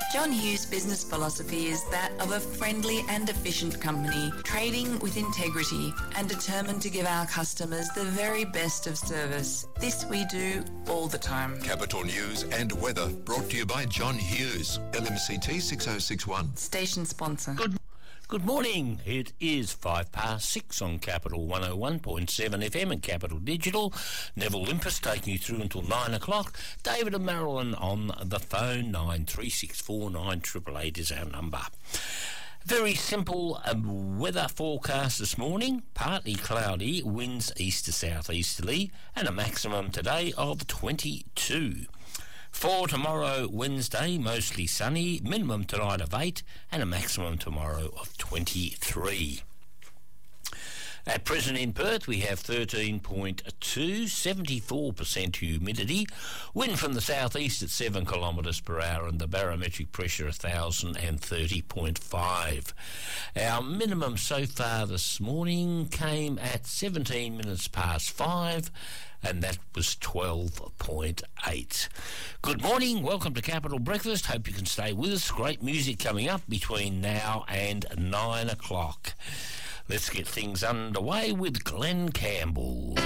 John Hughes' business philosophy is that of a friendly and efficient company, trading with integrity and determined to give our customers the very best of service. This we do all the time. Capital News and weather brought to you by John Hughes, LMCT 6061. Station sponsor. Good morning. It is 6:05 on Capital 101.7 FM and Capital Digital. Neville Limpus taking you through until 9 o'clock. David and Marilyn on the phone. 93649888 is our number. Very simple weather forecast this morning. Partly cloudy, winds east to southeasterly, and a maximum today of 22. For tomorrow, Wednesday, mostly sunny, minimum tonight of 8 and a maximum tomorrow of 23. At present in Perth, we have 13.2, 74% humidity, wind from the southeast at 7 kilometres per hour and the barometric pressure 1,030.5. Our minimum so far this morning came at 17 minutes past 5, and that was 12.8. Good morning, welcome to Capital Breakfast. Hope you can stay with us. Great music coming up between now and 9 o'clock. Let's get things underway with Glenn Campbell.